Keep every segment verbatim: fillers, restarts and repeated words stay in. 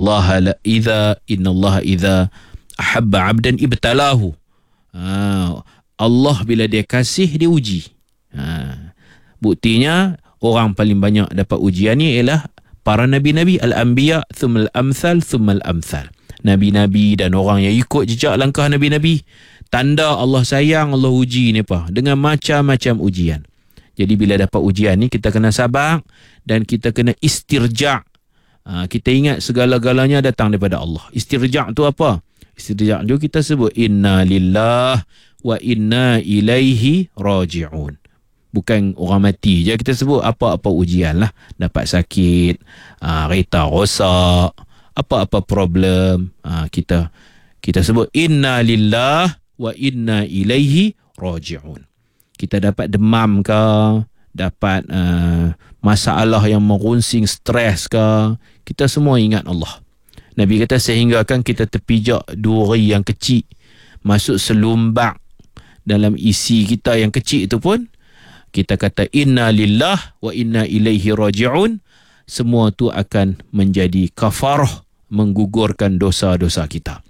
innallaha la idza innallaha idza ahabba 'abdan ibtalahu. Ha, Allah bila dia kasih dia uji. Ha, buktinya orang paling banyak dapat ujian ni ialah para nabi-nabi, al-anbiya thummal amsal thummal amsal. Nabi-nabi dan orang yang ikut jejak langkah nabi-nabi. Tanda Allah sayang, Allah uji ni apa? Dengan macam-macam ujian. Jadi bila dapat ujian ni kita kena sabar dan kita kena istirja'. Ha, kita ingat segala-galanya datang daripada Allah. Istirja' tu apa? Istirja' tu kita sebut inna lillah wa inna ilaihi raji'un. Bukan orang mati je kita sebut, apa-apa ujian lah. Dapat sakit, ha, kereta rosak, apa-apa problem, ha, kita kita sebut inna lillah wa inna ilaihi raji'un. Kita dapat demam ke, dapat uh, masalah yang merunsing, stres ke, kita semua ingat Allah. Nabi kata sehingga kan kita terpijak duri yang kecil masuk selumbak dalam isi kita yang kecil itu pun kita kata inna lillah wa inna ilaihi raji'un. Semua tu akan menjadi kafarah, menggugurkan dosa-dosa kita.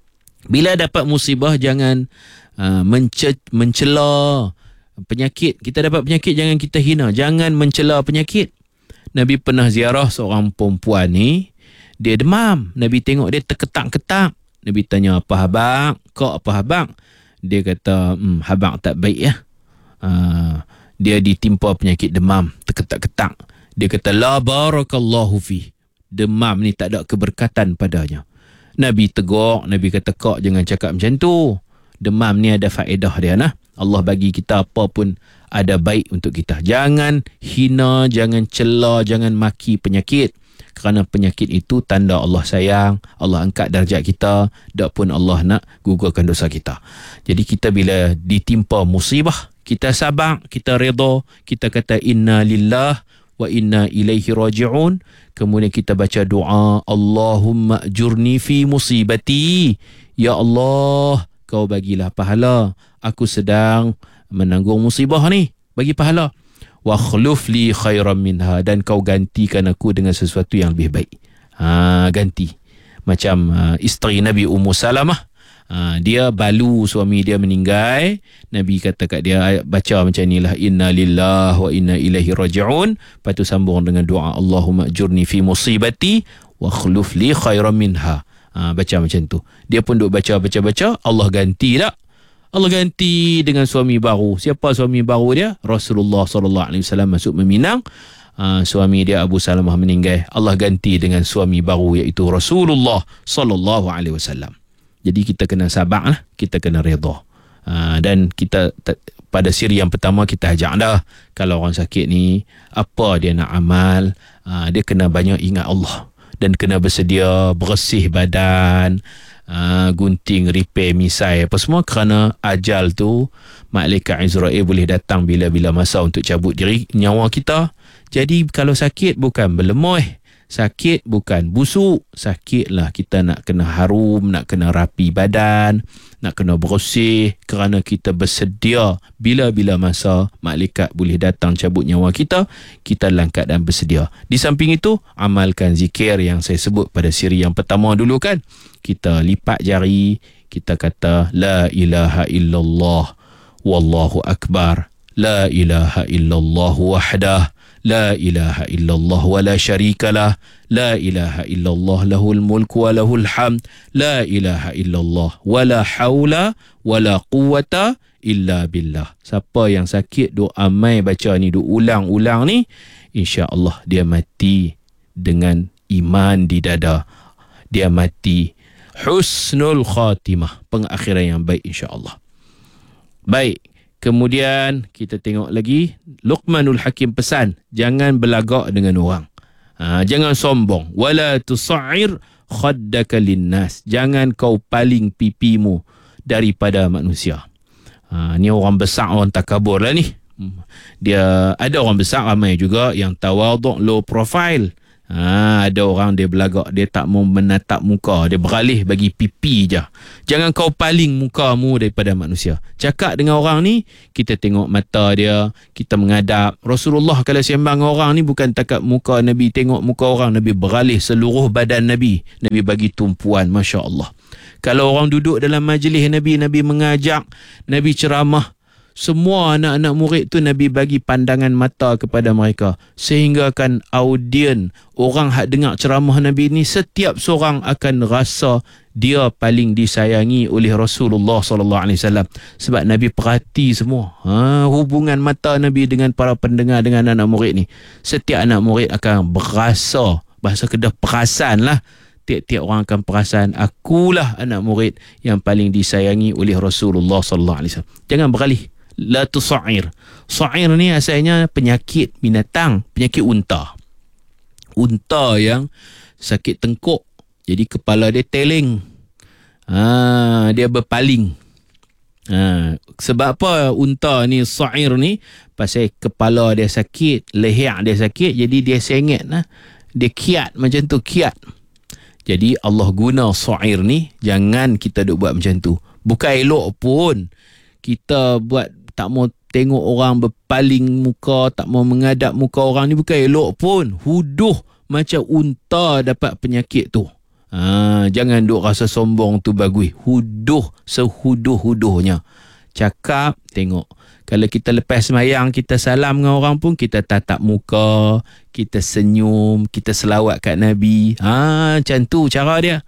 Bila dapat musibah jangan uh, mence- mencela penyakit. Kita dapat penyakit jangan kita hina, jangan mencela penyakit. Nabi pernah ziarah seorang perempuan ni, dia demam. Nabi tengok dia terketak-ketak. Nabi tanya, apa habang? Kau apa habang? Dia kata, hmm, habang tak baik ya. Uh, dia ditimpa penyakit demam, terketak-ketak. Dia kata, la barakallahu fi. Demam ni tak ada keberkatan padanya. Nabi tegur, Nabi kata, kau jangan cakap macam tu. Demam ni ada faedah dia nah. Allah bagi kita apa pun ada baik untuk kita. Jangan hina, jangan cela, jangan maki penyakit. Kerana penyakit itu tanda Allah sayang, Allah angkat darjat kita, dak pun Allah nak gugurkan dosa kita. Jadi kita bila ditimpa musibah, kita sabar, kita redha, kita kata inna lillah wa inna ilaihi raji'un. Kemudian kita baca doa, Allahumma ajurni fi musibati. Ya Allah, kau bagilah pahala. Aku sedang menanggung musibah ni, bagi pahala. Wa khluf li khairan minha, dan kau gantikan aku dengan sesuatu yang lebih baik. Ha, ganti. Macam uh, isteri Nabi Ummu Salamah, ha, dia balu suami dia meninggal. Nabi kata kat dia, baca macam inilah, inna lillah wa inna ilaihi raji'un. Lepas tu sambung dengan doa, Allahumma ajurni fi musibati wa khluf li khairan minha. Ha, baca macam tu. Dia pun duk baca-baca-baca, Allah ganti tak? Allah ganti dengan suami baru. Siapa suami baru dia? Rasulullah sallallahu alaihi wasallam masuk meminang. Uh, suami dia Abu Salamah meninggal. Allah ganti dengan suami baru iaitu Rasulullah sallallahu alaihi wasallam. Jadi kita kena sabar lah. Kita kena redha. Uh, dan kita t- pada siri yang pertama kita ajak dah. Kalau orang sakit ni, apa dia nak amal? Uh, dia kena banyak ingat Allah. Dan kena bersedia bersih badan. Uh, gunting, repair, misai apa semua, kerana ajal tu malaikat Israel boleh datang bila-bila masa untuk cabut diri nyawa kita. Jadi kalau sakit bukan berlemah, sakit bukan busuk, sakitlah kita nak kena harum, nak kena rapi badan, nak kena bersih, kerana kita bersedia bila-bila masa malaikat boleh datang cabut nyawa kita, kita dalam keadaan bersedia. Di samping itu, amalkan zikir yang saya sebut pada siri yang pertama dulu kan. Kita lipat jari, kita kata la ilaha illallah wallahu akbar, la ilaha illallah wahdah, la ilaha illallah wa la syarikalah, la ilaha illallah lahul mulku wa lahul hamd, la ilaha illallah wa la hawla wa la quwwata illa billah. Siapa yang sakit duk amai baca ni, duk ulang-ulang ni, insya-Allah dia mati dengan iman di dada. Dia mati husnul khatimah, pengakhiran yang baik insya-Allah. Baik, kemudian kita tengok lagi Luqmanul Hakim pesan, jangan berlagak dengan orang. Ha, jangan sombong. Wala tusa'ir khaddaka linnas. Jangan kau paling pipimu daripada manusia. Ha, ni orang besar, orang takabur lah ni. Dia ada orang besar ramai juga yang tawaduk, low profile. Ha, ada orang dia belagak, dia tak mau menatap muka, dia beralih bagi pipi je. Jangan kau paling mukamu daripada manusia. Cakap dengan orang ni, kita tengok mata dia, kita menghadap. Rasulullah kalau sembang orang ni bukan takat muka Nabi, tengok muka orang, Nabi beralih seluruh badan Nabi. Nabi bagi tumpuan, Masya Allah. Kalau orang duduk dalam majlis Nabi, Nabi mengajak, Nabi ceramah, semua anak-anak murid tu Nabi bagi pandangan mata kepada mereka. Sehingga kan audien, orang hak dengar ceramah Nabi ni, setiap seorang akan rasa dia paling disayangi oleh Rasulullah sallallahu alaihi wasallam. Sebab Nabi perhati semua. Ha, hubungan mata Nabi dengan para pendengar, dengan anak murid ni. Setiap anak murid akan berasa, bahasa Kedah perasan lah. Tiap-tiap orang akan perasan, akulah anak murid yang paling disayangi oleh Rasulullah sallallahu alaihi wasallam. Jangan beralih. La tusa'ir. Sa'ir ni asalnya penyakit binatang, penyakit unta. Unta yang sakit tengkuk, jadi kepala dia teleng. Ha, dia berpaling. Ha, sebab apa unta ni sa'ir ni? Pasal kepala dia sakit, leher dia sakit, jadi dia sengit lah. Dia kiat macam tu, kiat. Jadi Allah guna sa'ir ni, jangan kita duk buat macam tu. Bukan elok pun kita buat, tak mau tengok orang berpaling muka, tak mau menghadap muka orang ni, bukan elok pun. Huduh macam unta dapat penyakit tu. Ha, jangan duk rasa sombong tu bagus. Huduh sehuduh-huduhnya. Cakap, tengok. Kalau kita lepas semayang, kita salam dengan orang pun, kita tatap muka, kita senyum, kita selawat kat Nabi. Ha, macam tu cara dia.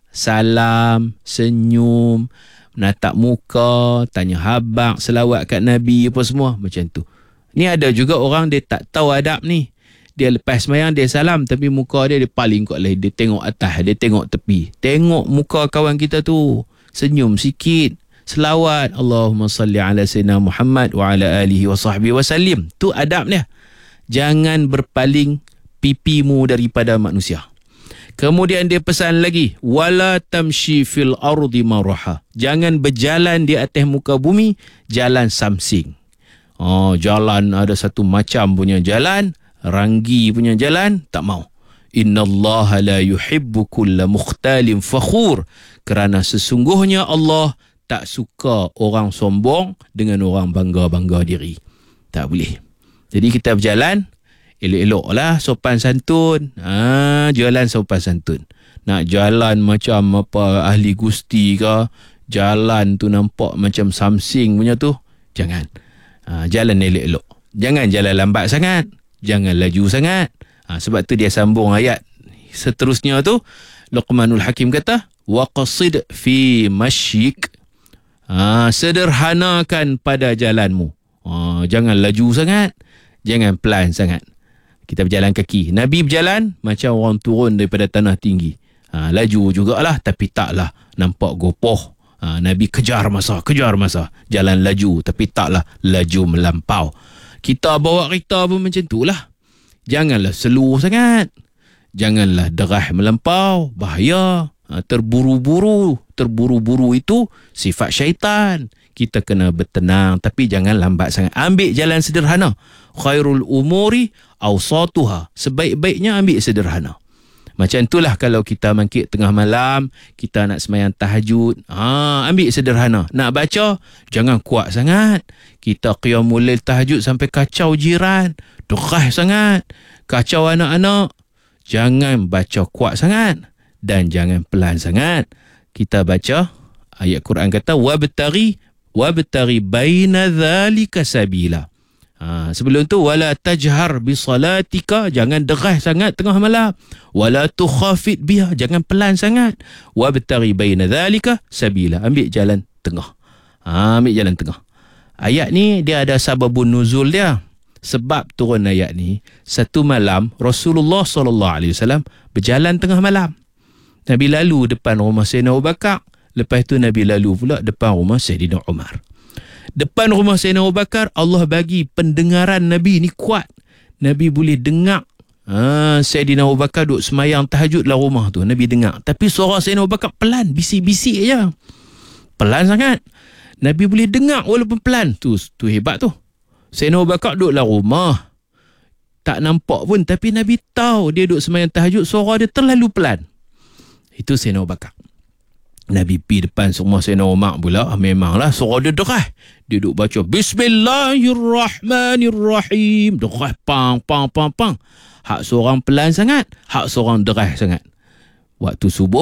Salam, senyum, natap muka, tanya habaq, selawat kat Nabi, apa semua macam tu. Ni ada juga orang dia tak tahu adab ni. Dia lepas semayang dia salam, tapi muka dia dia paling kot lah, dia tengok atas, dia tengok tepi. Tengok muka kawan kita tu, senyum sikit, selawat, Allahumma salli ala sayyidina Muhammad wa ala alihi wa sahbihi wa sallim. Tu adab dia. Jangan berpaling pipimu daripada manusia. Kemudian dia pesan lagi, wala tamshi fil ardi maraha. Jangan berjalan di atas muka bumi jalan samsing. Oh, jalan ada satu macam punya jalan, ranggi punya jalan, tak mau. Innallaha la yuhibbu kulla mukhtalin fakhur. Kerana sesungguhnya Allah tak suka orang sombong dengan orang bangga-bangga diri. Tak boleh. Jadi kita berjalan elok-elok lah, sopan santun. Ha, jalan sopan santun. Nak jalan macam apa ahli gusti ke, jalan tu nampak macam samsing punya tu, jangan. Ha, jalan elok-elok. Jangan jalan lambat sangat, jangan laju sangat. Ha, sebab tu dia sambung ayat seterusnya tu. Luqmanul Hakim kata, waqsid fi masyik. Ha, sederhanakan pada jalanmu. Ha, jangan laju sangat, jangan pelan sangat. Kita berjalan kaki. Nabi berjalan macam orang turun daripada tanah tinggi. Ha, laju jugalah, tapi taklah nampak gopoh. Ha, Nabi kejar masa, kejar masa. Jalan laju, tapi taklah laju melampau. Kita bawa kereta pun macam tu lah. Janganlah slow sangat. Janganlah derah melampau. Bahaya. Ha, terburu-buru. Terburu-buru itu sifat syaitan. Kita kena bertenang, tapi jangan lambat sangat. Ambil jalan sederhana. Khairul umuri awsatuha. Sebaik-baiknya ambil sederhana. Macam itulah kalau kita mangkit tengah malam, kita nak semayang tahajud, ha, ambil sederhana. Nak baca, jangan kuat sangat. Kita qiyamul lail tahajud sampai kacau jiran, derah sangat, kacau anak-anak. Jangan baca kuat sangat dan jangan pelan sangat. Kita baca, ayat Quran kata, wabtari wabtari baina dhalika sabila. Ha, sebelum tu, wala tajhar bisalatika, jangan derah sangat tengah malam. Wala tukhafit biha, jangan pelan sangat. Wabtari baina dhalika sabila, ambil jalan tengah. Ha, ambil jalan tengah. Ayat ni dia ada sababun nuzul dia. Sebab turun ayat ni, satu malam Rasulullah sallallahu alaihi wasallam berjalan tengah malam. Nabi lalu depan rumah Sayyidina Abu Bakar. Lepas tu Nabi lalu pula depan rumah Sayyidina Umar. Depan rumah Sayyidina Abu Bakar, Allah bagi pendengaran Nabi ni kuat. Nabi boleh dengar. Ha, Sayyidina Abu Bakar duduk semayang tahajud dalam rumah tu, Nabi dengar. Tapi suara Sayyidina Abu Bakar pelan, bisik-bisik je. Pelan sangat. Nabi boleh dengar walaupun pelan. Tu, tu hebat tu. Sayyidina Abu Bakar duduk dalam rumah. Tak nampak pun, tapi Nabi tahu dia duduk sembahyang tahajud, suara dia terlalu pelan. Itu Sayyidina Abu Bakar. Nabi pergi depan semua Sayyidina Umar pula. Memanglah suara dia deras. Dia duduk baca Bismillahirrahmanirrahim. Deras, pang, pang, pang, pang. Hak seorang pelan sangat, hak seorang deras sangat. Waktu subuh